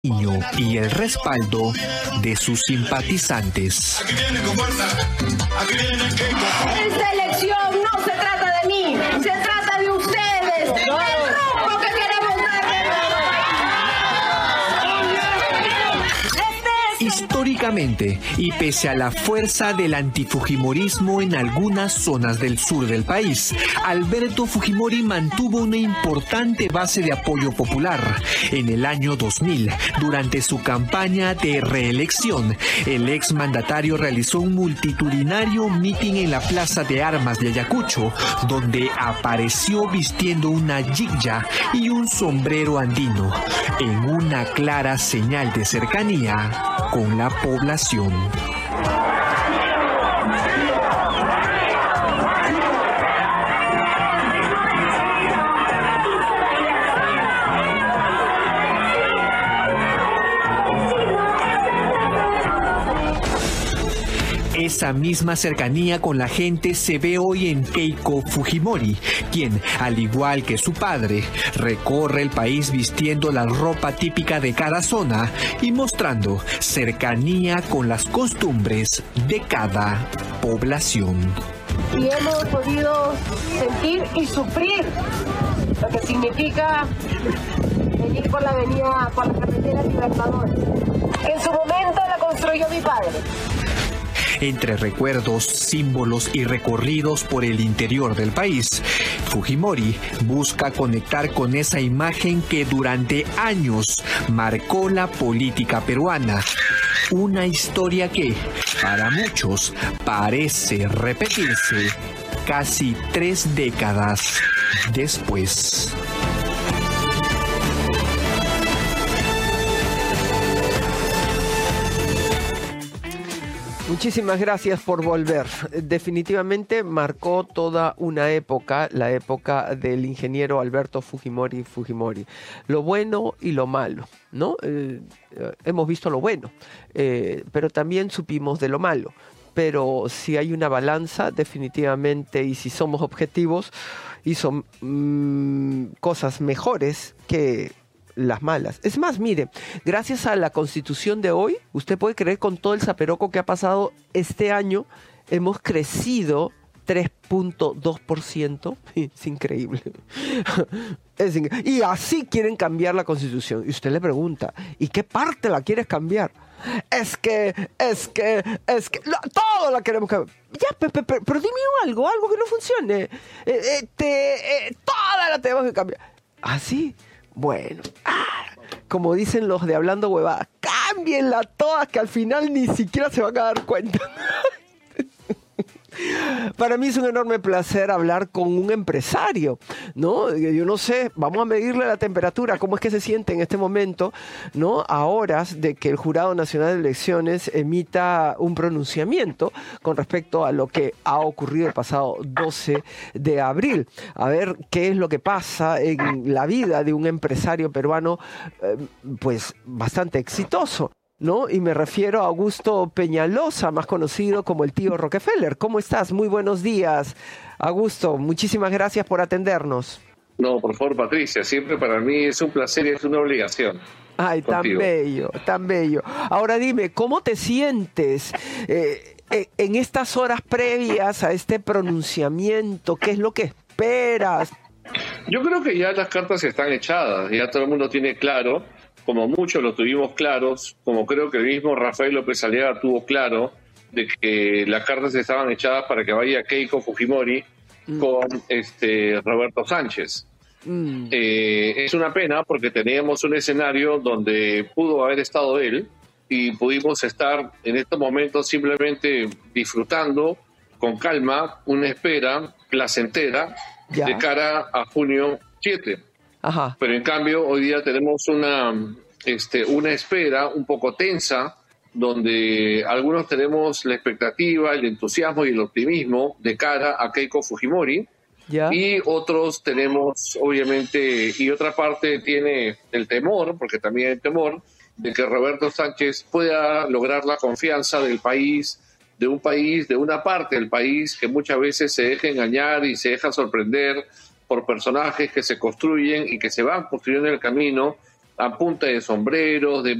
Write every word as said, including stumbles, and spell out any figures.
y el respaldo de sus simpatizantes. Esta elección no se trata de mí, se trata de ustedes, del rumbo que queremos darle. Históricamente, y pese a la fuerza del antifujimorismo en algunas zonas del sur del país, Alberto Fujimori mantuvo una importante base de apoyo popular. En el año dos mil, durante su campaña de reelección, el exmandatario realizó un multitudinario mitin en la Plaza de Armas de Ayacucho, donde apareció vistiendo una yigya y un sombrero andino, en una clara señal de cercanía con la población. Esa misma cercanía con la gente se ve hoy en Keiko Fujimori, quien, al igual que su padre, recorre el país vistiendo la ropa típica de cada zona y mostrando cercanía con las costumbres de cada población. Y hemos podido sentir y sufrir lo que significa venir por la avenida, por la carretera Libertadores, que en su momento la construyó mi padre. Entre recuerdos, símbolos y recorridos por el interior del país, Fujimori busca conectar con esa imagen que durante años marcó la política peruana. Una historia que, para muchos, parece repetirse casi tres décadas después. Muchísimas gracias por volver. Definitivamente marcó toda una época, la época del ingeniero Alberto Fujimori Fujimori. Lo bueno y lo malo, ¿no? Eh, hemos visto lo bueno, eh, pero también supimos de lo malo. Pero si hay una balanza, definitivamente, y si somos objetivos, hizo mmm, cosas mejores que las malas. Es más, mire, gracias a la Constitución de hoy, usted puede creer, con todo el zaperoco que ha pasado este año, hemos crecido tres punto dos por ciento. Es increíble. Es incre- y así quieren cambiar la Constitución. Y usted le pregunta, ¿y qué parte la quieres cambiar? Es que, es que, es que, la, todo la queremos cambiar. Ya, pero, pero, pero dime algo, algo que no funcione. Eh, eh, te, eh, toda la tenemos que cambiar. ¿Ah, sí? Bueno, ah, como dicen los de Hablando Huevadas, cámbienla todas, que al final ni siquiera se van a dar cuenta. Para mí es un enorme placer hablar con un empresario, ¿no? Yo no sé, vamos a medirle la temperatura, cómo es que se siente en este momento, ¿no? A horas de que el Jurado Nacional de Elecciones emita un pronunciamiento con respecto a lo que ha ocurrido el pasado doce de abril. A ver qué es lo que pasa en la vida de un empresario peruano, eh, pues bastante exitoso, ¿no? Y me refiero a Augusto Peñalosa, más conocido como el tío Rockefeller. ¿Cómo estás? Muy buenos días, Augusto. Muchísimas gracias por atendernos. No, por favor, Patricia, siempre para mí es un placer y es una obligación. Ay, contigo. Tan bello, tan bello. Ahora dime, ¿cómo te sientes eh, eh, en estas horas previas a este pronunciamiento? ¿Qué es lo que esperas? Yo creo que ya las cartas están echadas, ya todo el mundo tiene claro, como muchos lo tuvimos claros, como creo que el mismo Rafael López Aliaga tuvo claro, de que las cartas estaban echadas para que vaya Keiko Fujimori mm. con este Roberto Sánchez. Mm. Eh, es una pena porque teníamos un escenario donde pudo haber estado él y pudimos estar en estos momentos simplemente disfrutando con calma una espera placentera ya. de cara a junio siete. Ajá. Pero en cambio hoy día tenemos una, este, una espera un poco tensa, donde algunos tenemos la expectativa, el entusiasmo y el optimismo de cara a Keiko Fujimori, ¿ya? Y otros tenemos, obviamente, y otra parte tiene el temor, porque también hay temor, de que Roberto Sánchez pueda lograr la confianza del país, de un país, de una parte del país que muchas veces se deja engañar y se deja sorprender por personajes que se construyen y que se van construyendo en el camino a punta de sombreros, de